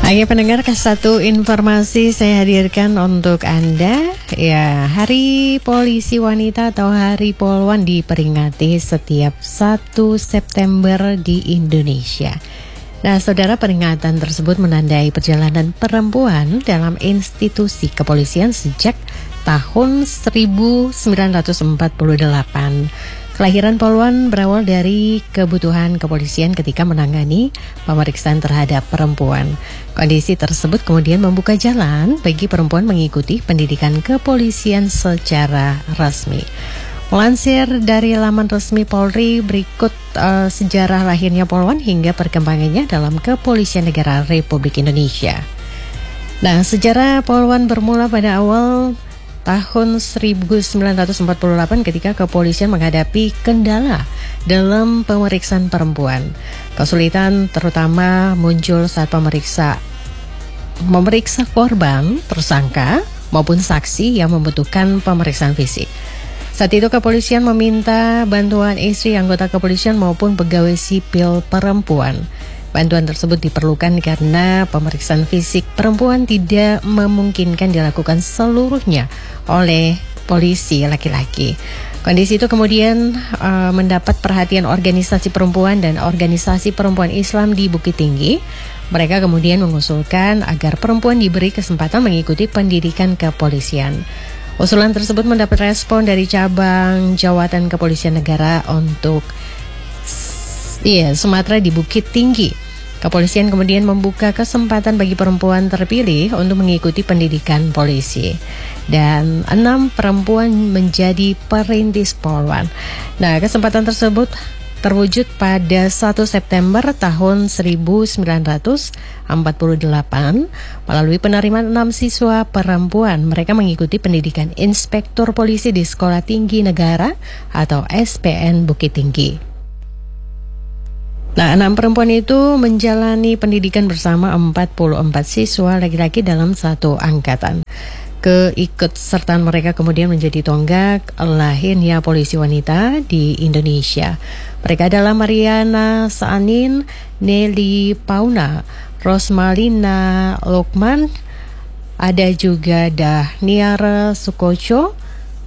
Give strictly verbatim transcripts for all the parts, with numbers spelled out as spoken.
Oke pendengar, satu informasi saya hadirkan untuk Anda. Ya, Hari Polisi Wanita atau Hari Polwan diperingati setiap satu September di Indonesia. Nah, saudara, peringatan tersebut menandai perjalanan perempuan dalam institusi kepolisian sejak tahun seribu sembilan ratus empat puluh delapan. Kelahiran Polwan berawal dari kebutuhan kepolisian ketika menangani pemeriksaan terhadap perempuan. Kondisi tersebut kemudian membuka jalan bagi perempuan mengikuti pendidikan kepolisian secara resmi. Melansir dari laman resmi Polri, berikut uh, sejarah lahirnya Polwan hingga perkembangannya dalam Kepolisian Negara Republik Indonesia. Nah, sejarah Polwan bermula pada awal tahun seribu sembilan ratus empat puluh delapan ketika kepolisian menghadapi kendala dalam pemeriksaan perempuan. Kesulitan terutama muncul saat pemeriksa memeriksa korban, tersangka, maupun saksi yang membutuhkan pemeriksaan fisik. Saat itu kepolisian meminta bantuan istri anggota kepolisian maupun pegawai sipil perempuan. Bantuan tersebut diperlukan karena pemeriksaan fisik perempuan tidak memungkinkan dilakukan seluruhnya oleh polisi laki-laki. Kondisi itu kemudian uh, mendapat perhatian organisasi perempuan dan organisasi perempuan Islam di Bukit Tinggi. Mereka kemudian mengusulkan agar perempuan diberi kesempatan mengikuti pendidikan kepolisian. Usulan tersebut mendapat respon dari cabang Jawatan Kepolisian Negara untuk Iya, Sumatera di Bukit Tinggi. Kepolisian kemudian membuka kesempatan bagi perempuan terpilih untuk mengikuti pendidikan polisi. Dan enam perempuan menjadi perintis Polwan. Nah, kesempatan tersebut terwujud pada satu September tahun seribu sembilan ratus empat puluh delapan melalui penerimaan enam siswa perempuan. Mereka mengikuti pendidikan Inspektur Polisi di Sekolah Tinggi Negara atau S P N Bukit Tinggi. Nah, enam perempuan itu menjalani pendidikan bersama empat puluh empat siswa laki-laki dalam satu angkatan. Keikutsertaan mereka kemudian menjadi tonggak lahirnya polisi wanita di Indonesia. Mereka adalah Mariana Saanin, Nelly Pauna, Rosmalina Lokman, ada juga Dahniar Sukoco,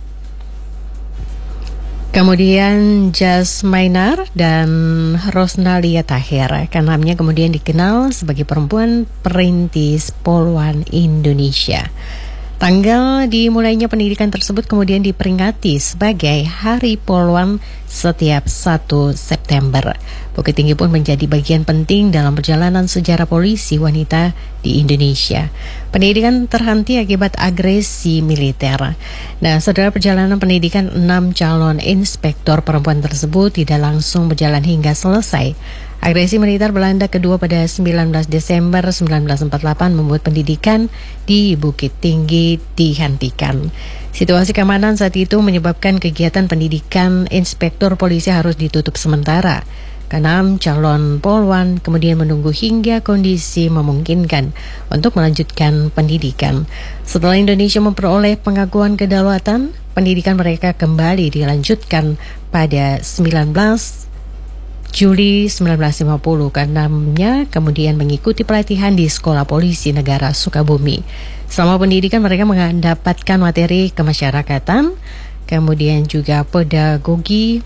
kemudian Jasmainar dan Rosnalia Tahir. Keenamnya kemudian dikenal sebagai perempuan perintis Polwan Indonesia. Tanggal dimulainya pendidikan tersebut kemudian diperingati sebagai Hari Polwan setiap satu September. Bukit Tinggi pun menjadi bagian penting dalam perjalanan sejarah polisi wanita di Indonesia. Pendidikan terhenti akibat agresi militer. Nah, saudara, perjalanan pendidikan enam calon inspektor perempuan tersebut tidak langsung berjalan hingga selesai. Agresi militer Belanda kedua pada sembilan belas Desember seribu sembilan ratus empat puluh delapan membuat pendidikan di Bukit Tinggi dihentikan. Situasi keamanan saat itu menyebabkan kegiatan pendidikan inspektur polisi harus ditutup sementara. Keenam calon polwan kemudian menunggu hingga kondisi memungkinkan untuk melanjutkan pendidikan. Setelah Indonesia memperoleh pengakuan kedaulatan, pendidikan mereka kembali dilanjutkan pada sembilan belas Juli seribu sembilan ratus lima puluh. Keenamnya kemudian mengikuti pelatihan di Sekolah Polisi Negara Sukabumi. Selama pendidikan mereka mendapatkan materi kemasyarakatan, kemudian juga pedagogi,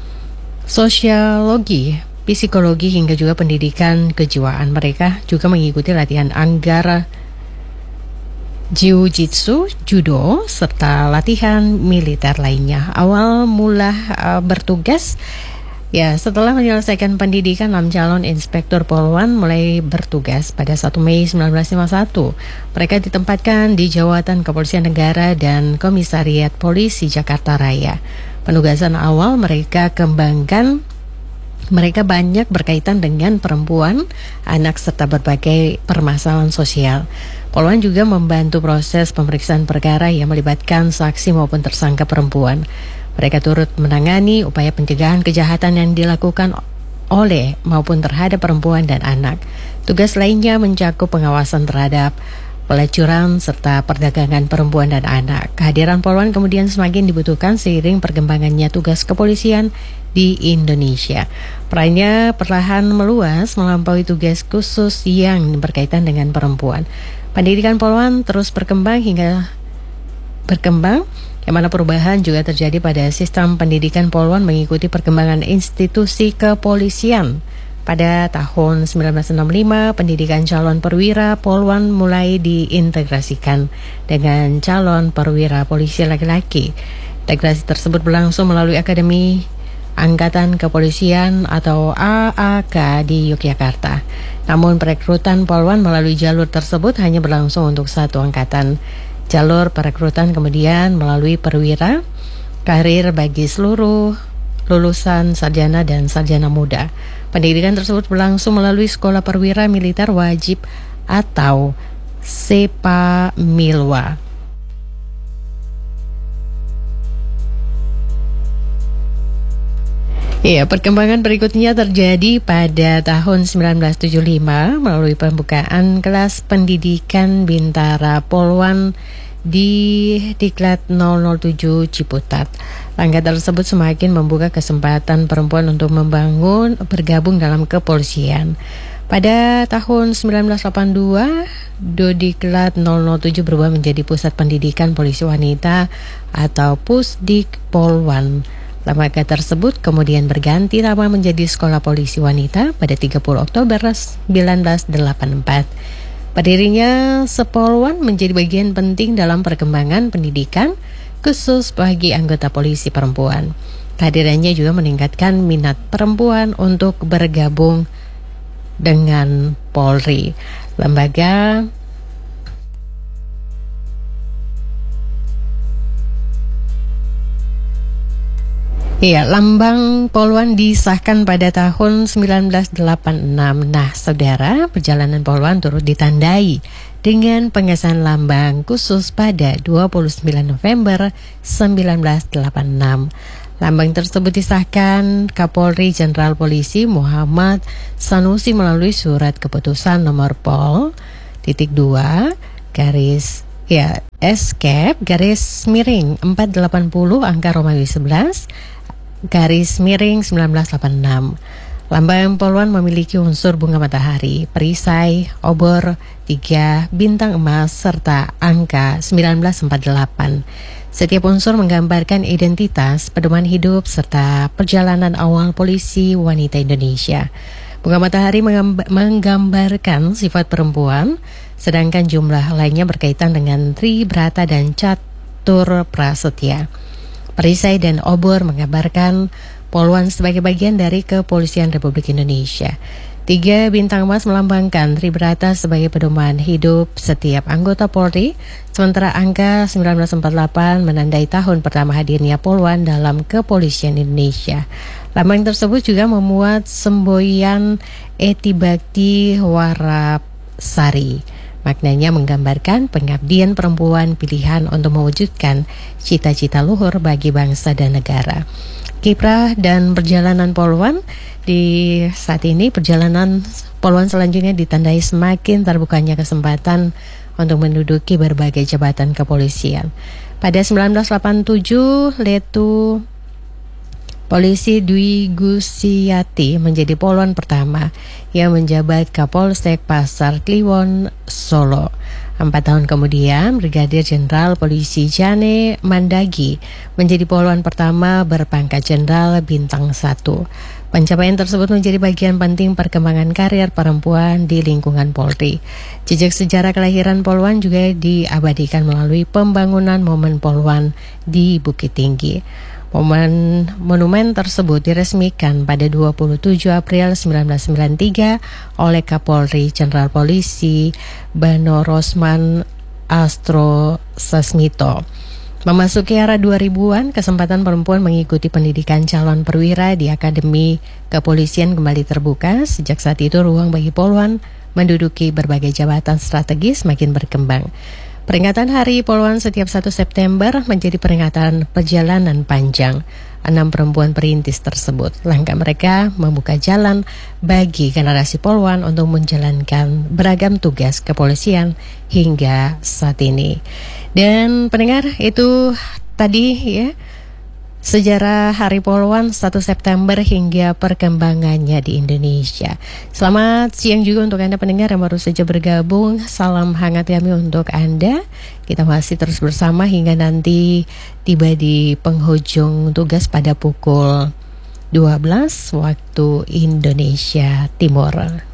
sosiologi, psikologi, hingga juga pendidikan kejiwaan. Mereka juga mengikuti latihan anggara, jiu-jitsu, judo, serta latihan militer lainnya. Awal mula uh, bertugas, ya setelah menyelesaikan pendidikan, enam calon inspektur Polwan mulai bertugas pada satu Mei seribu sembilan ratus lima puluh satu. Mereka ditempatkan di Jawatan Kepolisian Negara dan Komisariat Polisi Jakarta Raya. Penugasan awal mereka kembangkan, mereka banyak berkaitan dengan perempuan, anak, serta berbagai permasalahan sosial. Polwan juga membantu proses pemeriksaan perkara yang melibatkan saksi maupun tersangka perempuan. Mereka turut menangani upaya pencegahan kejahatan yang dilakukan oleh maupun terhadap perempuan dan anak. Tugas lainnya mencakup pengawasan terhadap pelacuran, serta perdagangan perempuan dan anak. Kehadiran Polwan kemudian semakin dibutuhkan seiring perkembangannya tugas kepolisian di Indonesia. Perannya perlahan meluas melampaui tugas khusus yang berkaitan dengan perempuan. Pendidikan Polwan terus berkembang hingga berkembang, yang mana perubahan juga terjadi pada sistem pendidikan Polwan mengikuti perkembangan institusi kepolisian. Pada tahun seribu sembilan ratus enam puluh lima, pendidikan calon perwira Polwan mulai diintegrasikan dengan calon perwira polisi laki-laki. Integrasi tersebut berlangsung melalui Akademi Angkatan Kepolisian atau A A K di Yogyakarta. Namun perekrutan Polwan melalui jalur tersebut hanya berlangsung untuk satu angkatan. Jalur perekrutan kemudian melalui perwira, karir bagi seluruh lulusan sarjana dan sarjana muda. Pendidikan tersebut berlangsung melalui Sekolah Perwira Militer Wajib atau Sepamilwa. Ya, perkembangan berikutnya terjadi pada tahun seribu sembilan ratus tujuh puluh lima melalui pembukaan kelas pendidikan Bintara Polwan di Diklat nol nol tujuh Ciputat. Langkah tersebut semakin membuka kesempatan perempuan untuk membangun bergabung dalam kepolisian. Pada tahun seribu sembilan ratus delapan puluh dua, Dodiklat nol nol tujuh berubah menjadi Pusat Pendidikan Polisi Wanita atau Pusdik Polwan. Lembaga tersebut kemudian berganti nama menjadi Sekolah Polisi Wanita pada tiga puluh Oktober seribu sembilan ratus delapan puluh empat. Berdirinya Sepolwan menjadi bagian penting dalam perkembangan pendidikan khusus bagi anggota polisi perempuan. Kehadirannya juga meningkatkan minat perempuan untuk bergabung dengan Polri. Lembaga Iya, lambang Polwan disahkan pada tahun seribu sembilan ratus delapan puluh enam. Nah, saudara, perjalanan Polwan turut ditandai dengan pengesahan lambang khusus pada dua puluh sembilan November seribu sembilan ratus delapan puluh enam. Lambang tersebut disahkan Kapolri Jenderal Polisi Muhammad Sanusi melalui surat keputusan nomor Pol titik dua garis ya Eskep garis miring empat ratus delapan puluh angka Romawi sebelas garis miring seribu sembilan ratus delapan puluh enam. Lambang Polwan memiliki unsur bunga matahari, perisai, obor, tiga bintang emas, serta angka seribu sembilan ratus empat puluh delapan. Setiap unsur menggambarkan identitas, pedoman hidup, serta perjalanan awal polisi wanita Indonesia. Bunga matahari menggambarkan sifat perempuan, sedangkan jumlah lainnya berkaitan dengan Tribrata dan Catur Prasetya. Perisai dan obor menggambarkan Polwan sebagai bagian dari Kepolisian Republik Indonesia. Tiga bintang emas melambangkan Tribrata sebagai pedoman hidup setiap anggota Polri, sementara angka seribu sembilan ratus empat puluh delapan menandai tahun pertama hadirnya Polwan dalam Kepolisian Indonesia. Lambang tersebut juga memuat semboyan Eti Bakti Warapsari. Maknanya menggambarkan pengabdian perempuan pilihan untuk mewujudkan cita-cita luhur bagi bangsa dan negara. Kiprah dan perjalanan Polwan di saat ini, perjalanan Polwan selanjutnya ditandai semakin terbukanya kesempatan untuk menduduki berbagai jabatan kepolisian. Pada seribu sembilan ratus delapan puluh tujuh, Letu Polisi Dwi Gusiati menjadi Polwan pertama yang menjabat Kapolsek Pasar Kliwon, Solo. Empat tahun kemudian, Brigadir Jenderal Polisi Jane Mandagi menjadi Polwan pertama berpangkat Jenderal Bintang satu. Pencapaian tersebut menjadi bagian penting perkembangan karir perempuan di lingkungan Polri. Jejak sejarah kelahiran Polwan juga diabadikan melalui pembangunan Momen Polwan di Bukit Tinggi. Momen monumen tersebut diresmikan pada dua puluh tujuh April seribu sembilan ratus sembilan puluh tiga oleh Kapolri Jenderal Polisi Bano Rosman Astro Sasmito. Memasuki era dua ribuan, kesempatan perempuan mengikuti pendidikan calon perwira di Akademi Kepolisian kembali terbuka. Sejak saat itu, ruang bagi Polwan menduduki berbagai jabatan strategis makin berkembang. Peringatan Hari Poluan setiap satu September menjadi peringatan perjalanan panjang enam perempuan perintis tersebut. Langkah mereka membuka jalan bagi generasi Poluan untuk menjalankan beragam tugas kepolisian hingga saat ini. Dan pendengar, itu tadi ya sejarah Hari Poluan satu September hingga perkembangannya di Indonesia. Selamat siang juga untuk Anda pendengar yang baru saja bergabung. Salam hangat kami untuk Anda. Kita masih terus bersama hingga nanti tiba di penghujung tugas pada pukul dua belas waktu Indonesia Timur.